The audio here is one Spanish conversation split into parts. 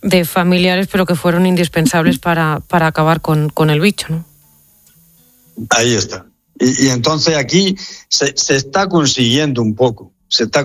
de familiares, pero que fueron indispensables para acabar con el bicho, ¿no? Ahí está. Y entonces aquí se está consiguiendo un poco.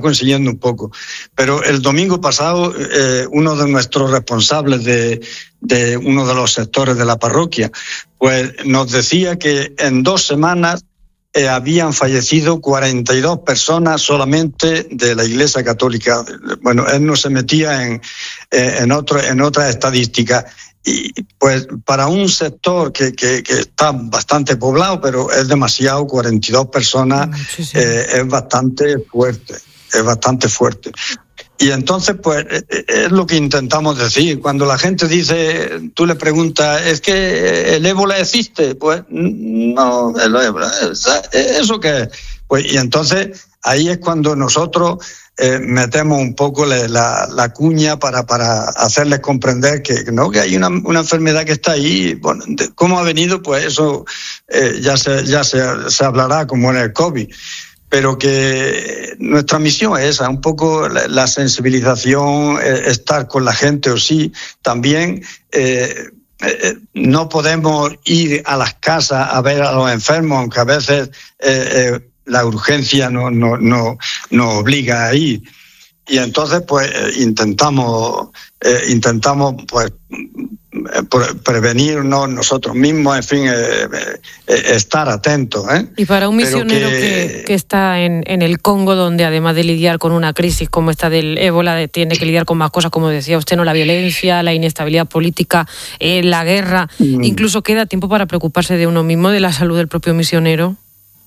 Pero el domingo pasado, uno de nuestros responsables de uno de los sectores de la parroquia, pues nos decía que en 2 semanas habían fallecido 42 personas solamente de la Iglesia Católica. Bueno, él no se metía en otras estadísticas. Y pues para un sector que está bastante poblado, pero es demasiado, 42 personas, es bastante fuerte. Y entonces, pues, es lo que intentamos decir. Cuando la gente dice, tú le preguntas, ¿es que el ébola existe? Pues, no, el ébola, ¿eso qué es? Pues, y entonces, ahí es cuando nosotros metemos un poco la cuña para hacerles comprender que hay una enfermedad que está ahí. Bueno, ¿cómo ha venido? Pues eso ya se hablará como en el COVID. Pero que nuestra misión es esa, un poco la sensibilización, estar con la gente, o sí, también no podemos ir a las casas a ver a los enfermos, aunque a veces la urgencia no obliga a ir. Y entonces, pues, intentamos pues prevenirnos nosotros mismos, en fin, estar atentos. Y para un misionero que está en el Congo, donde además de lidiar con una crisis como esta del ébola, tiene que lidiar con más cosas, como decía usted, ¿no? La violencia, la inestabilidad política, la guerra, incluso queda tiempo para preocuparse de uno mismo, de la salud del propio misionero.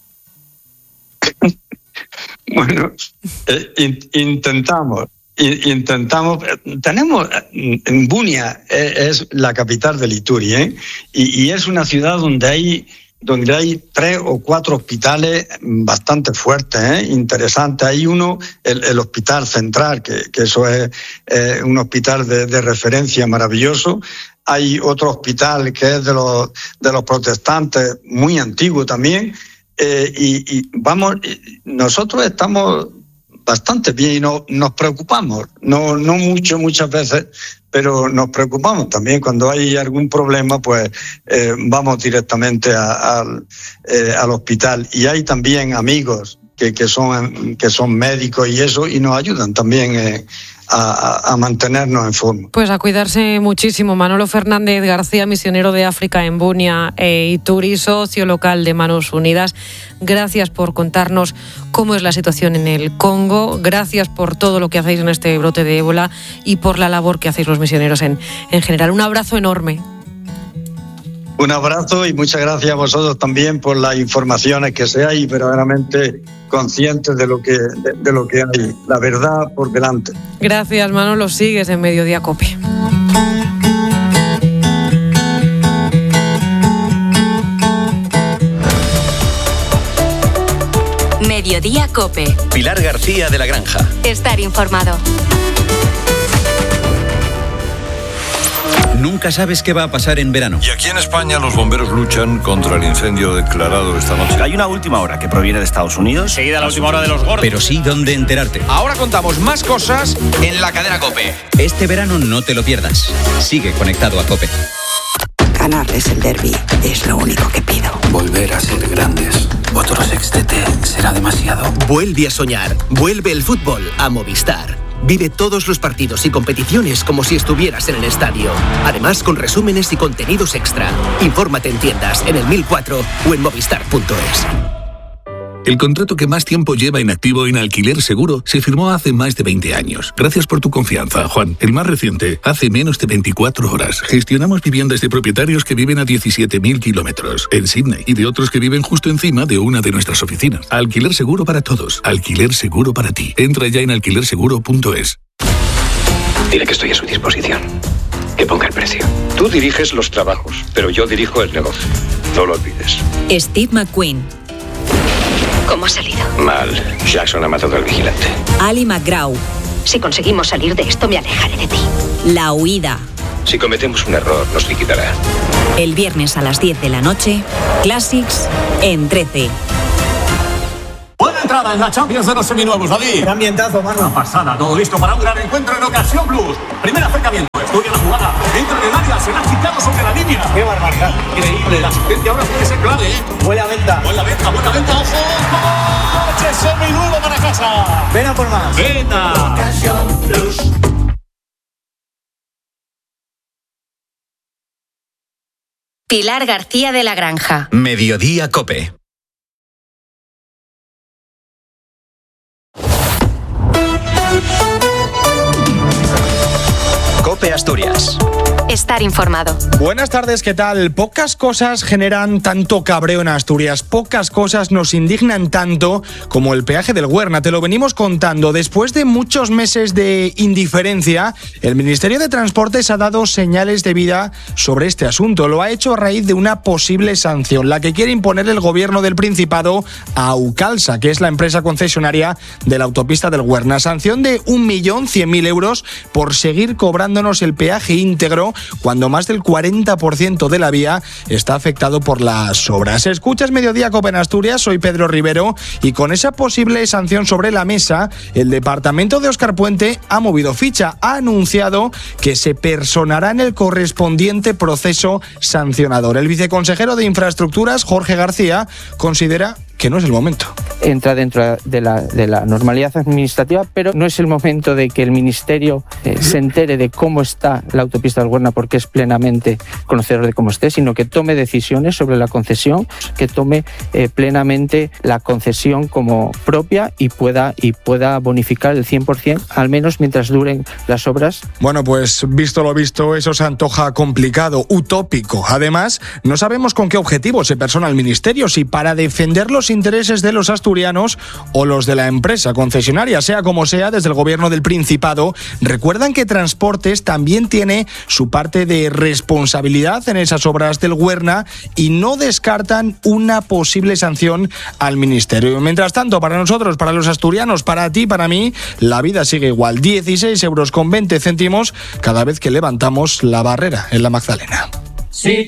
Bueno, intentamos. Tenemos en Bunia, es la capital de Lituria, y es una ciudad donde hay 3 o 4 hospitales bastante fuertes, interesantes. Hay uno, el Hospital Central, que eso es un hospital de referencia maravilloso. Hay otro hospital que es de los protestantes, muy antiguo también. Nosotros estamos bastante bien y nos preocupamos, no mucho, muchas veces, pero nos preocupamos también. Cuando hay algún problema, pues vamos directamente al hospital. Y hay también amigos que son médicos y eso, y nos ayudan también a mantenernos en forma. Pues a cuidarse muchísimo. Manolo Fernández García, misionero de África en Bunia y Turi, socio local de Manos Unidas. Gracias por contarnos cómo es la situación en el Congo. Gracias por todo lo que hacéis en este brote de ébola y por la labor que hacéis los misioneros en general. Un abrazo enorme. Un abrazo y muchas gracias a vosotros también por las informaciones, que seáis verdaderamente conscientes de lo que hay, la verdad por delante. Gracias, Manolo. Sigues en Mediodía COPE. Mediodía COPE. Pilar García de la Granja. Estar informado. Nunca sabes qué va a pasar en verano. Y aquí en España los bomberos luchan contra el incendio declarado esta noche. Hay una última hora que proviene de Estados Unidos. Seguida la última hora de los gordos. Pero sí dónde enterarte. Ahora contamos más cosas en la cadena COPE. Este verano no te lo pierdas. Sigue conectado a COPE. Ganarles el derbi es lo único que pido. Volver a ser grandes. Otro sextete será demasiado. Vuelve a soñar. Vuelve el fútbol a Movistar. Vive todos los partidos y competiciones como si estuvieras en el estadio. Además, con resúmenes y contenidos extra. Infórmate en tiendas, en el 1004 o en movistar.es. El contrato que más tiempo lleva inactivo en Alquiler Seguro se firmó hace más de 20 años. Gracias por tu confianza, Juan. El más reciente, hace menos de 24 horas. Gestionamos viviendas de propietarios que viven a 17.000 kilómetros en Sydney y de otros que viven justo encima de una de nuestras oficinas. Alquiler Seguro para todos. Alquiler Seguro para ti. Entra ya en alquilerseguro.es. Dile que estoy a su disposición. Que ponga el precio. Tú diriges los trabajos, pero yo dirijo el negocio. No lo olvides. Steve McQueen. ¿Cómo ha salido? Mal. Jackson ha matado al vigilante. Ali McGraw. Si conseguimos salir de esto, me alejaré de ti. La huida. Si cometemos un error, nos liquidará. El viernes a las 10 de la noche, Classics en 13. Buena entrada en la Champions de los seminuevos, David. Qué ambientazo, mano. Una pasada, todo listo para un gran encuentro en Ocasión Plus. Primer acercamiento, estudia la jugada. Se la ha quitado sobre la línea. ¡Qué barbaridad! Increíble. La asistencia ahora puede ser clave, ¿eh? Buena venta. Buena venta. ¡Ojo! ¡Coche seminuevo para casa! Ven a por más. ¡Venta! Pilar García de la Granja. Mediodía Cope. Cope Asturias. Estar informado. Buenas tardes, ¿qué tal? Pocas cosas generan tanto cabreo en Asturias, pocas cosas nos indignan tanto como el peaje del Huerna. Te lo venimos contando. Después de muchos meses de indiferencia, el Ministerio de Transportes ha dado señales de vida sobre este asunto. Lo ha hecho a raíz de una posible sanción, la que quiere imponer el gobierno del Principado a Aucalsa, que es la empresa concesionaria de la autopista del Huerna. Sanción de 1.100.000 euros por seguir cobrándonos el peaje íntegro cuando más del 40% de la vía está afectado por las obras. Escuchas Mediodía Cope en Asturias, soy Pedro Rivero y con esa posible sanción sobre la mesa, el departamento de Óscar Puente ha movido ficha, ha anunciado que se personará en el correspondiente proceso sancionador. El viceconsejero de Infraestructuras, Jorge García, considera que no es el momento. Entra dentro de la normalidad administrativa, pero no es el momento de que el Ministerio se entere de cómo está la autopista del Huerna, porque es plenamente conocedor de cómo esté, sino que tome decisiones sobre la concesión, que tome plenamente la concesión como propia y pueda bonificar el 100%, al menos mientras duren las obras. Bueno, pues visto lo visto, eso se antoja complicado, utópico. Además, no sabemos con qué objetivo se persona el Ministerio, si para defender los intereses de los asturianos o los de la empresa concesionaria. Sea como sea, desde el gobierno del Principado recuerdan que Transportes también tiene su parte de responsabilidad en esas obras del Huerna y no descartan una posible sanción al Ministerio. Mientras tanto, para nosotros, para los asturianos, para ti, para mí, la vida sigue igual. 16,20 euros cada vez que levantamos la barrera en la Magdalena. Si